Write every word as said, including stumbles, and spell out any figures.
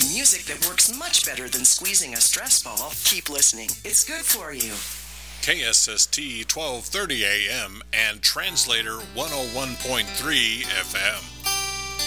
music that works much better than squeezing a stress ball, keep listening. It's good for you. K S S T twelve thirty A M and Translator one oh one point three F M.